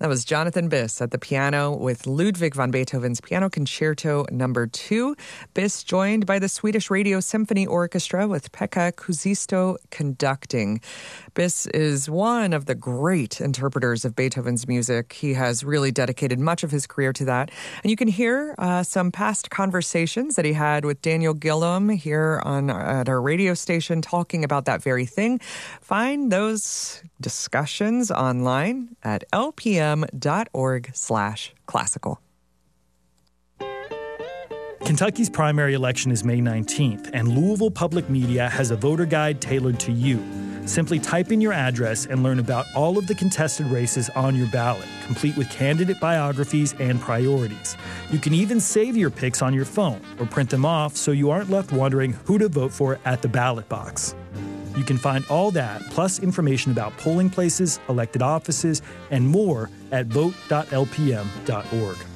That was Jonathan Biss at the piano with Ludwig van Beethoven's Piano Concerto No. 2. Biss joined by the Swedish Radio Symphony Orchestra with Pekka Kuusisto conducting. Biss is one of the great interpreters of Beethoven's music. He has really dedicated much of his career to that. And you can hear some past conversations that he had with Daniel Gillum here at our radio station talking about that very thing. Find those discussions online at lpm.org/classical. Kentucky's primary election is May 19th, and Louisville Public Media has a voter guide tailored to you. Simply type in your address and learn about all of the contested races on your ballot, complete with candidate biographies and priorities. You can even save your picks on your phone or print them off so you aren't left wondering who to vote for at the ballot box. You can find all that, plus information about polling places, elected offices, and more at vote.lpm.org.